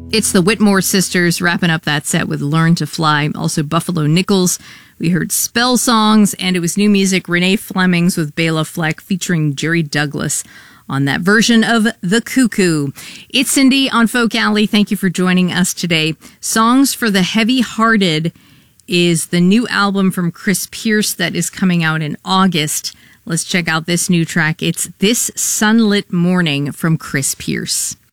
It's the Whitmore Sisters wrapping up that set with Learn to Fly. Also Buffalo Nichols. We heard Spell Songs, and it was new music, Renee Flemings with Bela Fleck featuring Jerry Douglas on that version of The Cuckoo. It's Cindy on Folk Alley. Thank you for joining us today. Songs for the Heavy-Hearted is the new album from Chris Pierce that is coming out in August. Let's check out this new track. It's This Sunlit Morning from Chris Pierce.